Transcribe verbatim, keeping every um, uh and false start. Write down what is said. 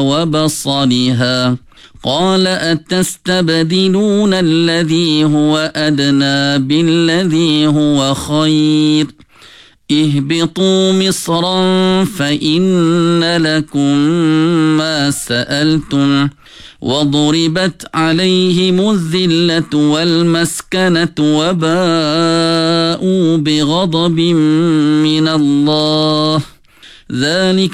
وبصرها قال أتستبدلون الذي هو أدنى بالذي هو خير اهبطوا مصرا فإن لكم ما سألتم وضربت عليهم الذلة والمسكنة وباءوا بغضب من الله ذلك